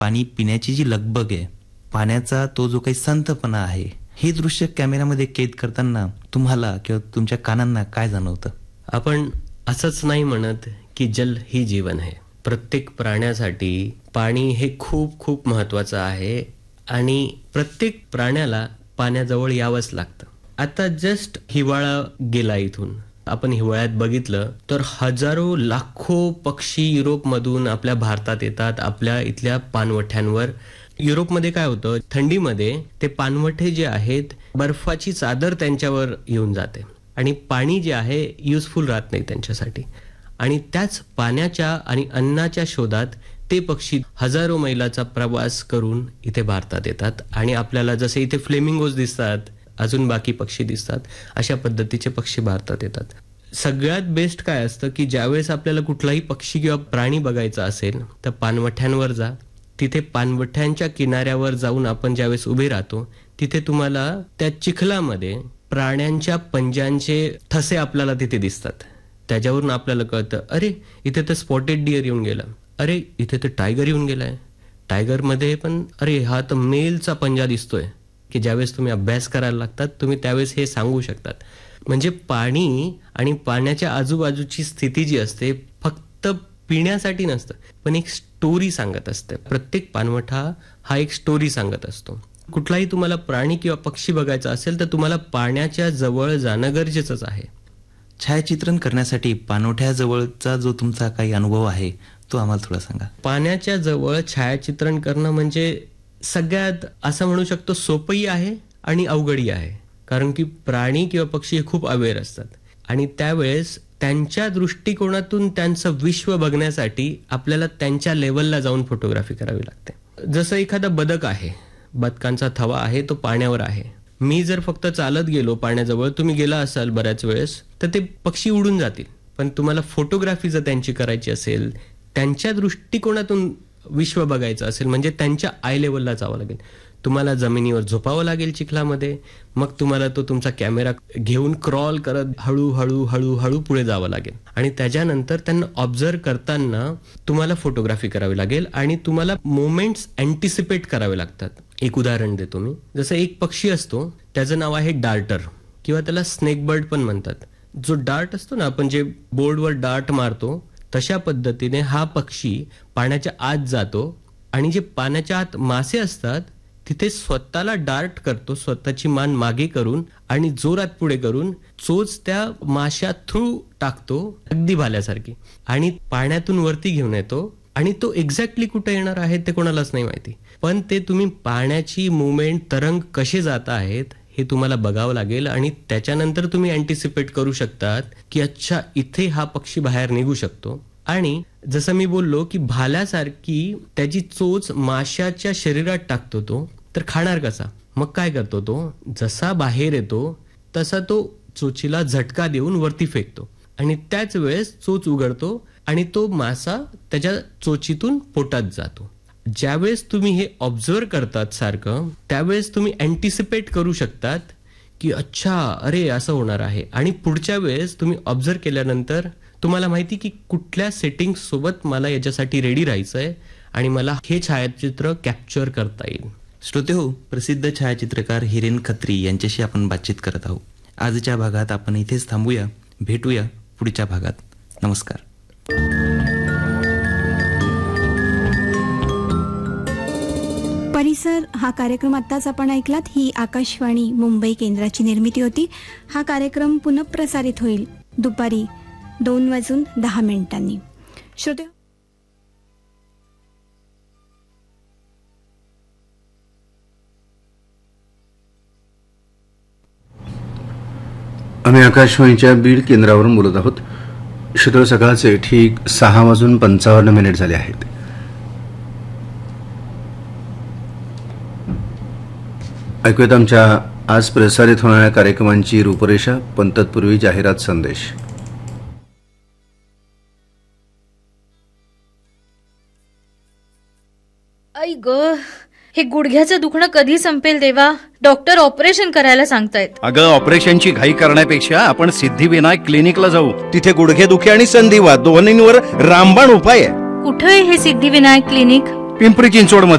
पाणी पिण्याची जी लगबग आहे, पाण्याचा तो जो काही संतपणा आहे, हे दृश्य कॅमेऱ्यामध्ये कैद करताना तुम्हाला किंवा तुमच्या कानांना काय जाणवतं? आपण असंच नाही म्हणत की जल ही जीवन आहे. प्रत्येक प्राण्यासाठी पाणी हे खूप खूप महत्वाचं आहे आणि प्रत्येक प्राण्याला पाण्याजवळ यावंच लागतं. आता जस्ट हिवाळा गेला इथून, आपण हिवाळ्यात बघितलं तर हजारो लाखो पक्षी युरोपमधून आपल्या भारतात येतात, आपल्या इथल्या पाणवठ्यांवर. युरोपमध्ये काय होतं, थंडीमध्ये ते पाणवठे जे आहेत, बर्फाची चादर त्यांच्यावर येऊन जाते आणि पाणी जे आहे युजफुल राहत नाही त्यांच्यासाठी. आणि त्याच पाण्याच्या आणि अन्नाच्या शोधात ते पक्षी हजारो मैलाचा प्रवास करून इथे भारतात येतात आणि आपल्याला जसे इथे फ्लेमिंगोज दिसतात, अजून बाकी पक्षी दिसतात, अशा पद्धतीचे पक्षी भारतात येतात. सगळ्यात बेस्ट काय असतं की ज्यावेळेस आपल्याला कुठलाही पक्षी किंवा प्राणी बघायचा असेल तर पाणवठ्यांवर जा. तिथे पाणवठ्यांच्या किनाऱ्यावर जाऊन आपण ज्यावेळेस उभे राहतो, तिथे तुम्हाला त्या चिखलामध्ये प्राण्यांच्या पंजांचे ठसे आपल्याला तिथे दिसतात. त्याच्यावरून आपल्याला कळतं, अरे इथे तर स्पॉटेड डिअर येऊन गेला, अरे इथे तर टायगर येऊन गेलाय. टायगरमध्ये पण अरे हा तर मेलचा पंजा दिसतोय. की ज्यावेळेस तुम्ही अभ्यास करायला लागतात, तुम्ही त्यावेळेस हे सांगू शकतात. म्हणजे पाणी आणि पाण्याच्या आजूबाजूची स्थिती जी असते फक्त पिण्यासाठी नसतं, पण एक स्टोरी सांगत असते. प्रत्येक पाणवठा हा एक स्टोरी सांगत असतो. कुठलाही तुम्हाला प्राणी किंवा पक्षी बघायचा असेल तर तुम्हाला पाण्याच्या जवळ जाणं गरजेचंच आहे. छायाचित्रण करण्यासाठी पाणवठ्याजवळचा जो तुमचा काही अनुभव आहे तो आम्हाला थोडा सांगा. पाण्याच्या जवळ छायाचित्रण करणं म्हणजे सगळ्यात असं म्हणू शकतो सोपंही आहे आणि अवघडही आहे. कारण की प्राणी किंवा पक्षी हे खूप अवेअर असतात आणि त्यावेळेस त्यांच्या दृष्टिकोनातून त्यांचं विश्व बघण्यासाठी आपल्याला त्यांच्या लेवलला जाऊन फोटोग्राफी करावी लागते. जसं एखादा बदक आहे, बदकांचा थवा आहे, तो पाण्यावर आहे. मी जर फक्त चालत गेलो पाण्याजवळ, तुम्ही गेला असाल बऱ्याच वेळेस, तर ते पक्षी उडून जातील. पण तुम्हाला फोटोग्राफी जर त्यांची करायची असेल, त्यांच्या दृष्टिकोनातून विश्व बघायचं असेल, म्हणजे त्यांच्या आय लेवलला जावं लागेल. तुम्हाला जमिनीवर झोपावं लागेल चिखलामध्ये, मग तुम्हाला तो तुमचा कॅमेरा घेऊन क्रॉल करत हळूहळू हळूहळू पुढे जावं लागेल आणि त्याच्यानंतर त्यांना ऑब्झर्व करताना तुम्हाला फोटोग्राफी करावी लागेल आणि तुम्हाला मोमेंट्स अँटिसिपेट करावे लागतात. एक उदाहरण देतो मी. जसं एक पक्षी असतो, त्याचं नाव आहे डार्टर किंवा त्याला स्नेक बर्ड पण म्हणतात. जो डार्ट असतो ना, आपण जे बोर्डवर डार्ट मारतो, तशा पद्धतीने हा पक्षी पाण्याच्या आत जातो आणि जे पाण्याच्या आत मासे असतात तिथे स्वतःला डार्ट करतो, स्वतःची मान मागे करून आणि जोरात पुढे करून चोच त्या माशा थ्रू टाकतो, अगदी भाल्यासारखी, आणि पाण्यातून वरती घेऊन येतो. आणि तो एक्झॅक्टली कुठे येणार आहे ते कोणालाच नाही माहिती, पण ते तुम्ही पाण्याची मुवमेंट, तरंग कसे जात आहेत हे तुम्हाला बघावं लागेल आणि त्याच्यानंतर तुम्ही अँटिसिपेट करू शकतात की अच्छा इथे हा पक्षी बाहेर निघू शकतो. आणि जसं मी बोललो की भाल्यासारखी त्याची चोच माशाच्या शरीरात टाकतो तो, तर खाणार कसा? मग काय करतो तो, जसा बाहेर येतो तसा तो चोचीला झटका देऊन वरती फेकतो आणि त्याच वेळेस चोच उघडतो आणि तो मासा त्याच्या चोचीतून पोटात जातो. ज्यावेळेस तुम्ही हे ऑब्झर्व करतात सारखं, त्यावेळेस तुम्ही अँटिसिपेट करू शकतात की अच्छा अरे असं होणार आहे. आणि पुढच्या वेळेस तुम्ही ऑब्झर्व केल्यानंतर तुम्हाला माहिती की कुठल्या सेटिंग सोबत मला याच्यासाठी रेडी राहायचंय आणि मला हे छायाचित्र कॅप्चर करता येईल. श्रोतेहो, प्रसिद्ध छायाचित्रकार हिरेन खत्री यांच्याशी आपण बातचीत करत आहोत. आजच्या भागात आपण इथेच थांबूया, भेटूया पुढच्या भागात. नमस्कार. परिसर हा कार्यक्रम आत्ताच आपण ऐकलात. ही आकाशवाणी मुंबई केंद्राची निर्मिती होती. हा कार्यक्रम पुनःप्रसारित होईल दुपारी 2:10 श्रोते आम्ही आकाशवाणीच्या बीड केंद्रावरून बोलत आहोत. श्रोते, सकाळचे ठीक 6:55 झाले आहेत. ऐकूयात आमच्या आज प्रसारित होणाऱ्या कार्यक्रमांची रूपरेषा, पण तत्पूर्वी जाहिरात संदेश. आई ग, हे गुडघ्याचं दुखणं कधी संपेल देवा? डॉक्टर ऑपरेशन करायला सांगतायत. अगं, ऑपरेशनची घाई करण्यापेक्षा आपण सिद्धिविनायक क्लिनिकला जाऊ. तिथे गुडघेदुखी आणि संधिवात दोन्हींवर रामबाण उपाय आहे. कुठे हे सिद्धिविनायक क्लिनिक? पिंपरी चिंचवड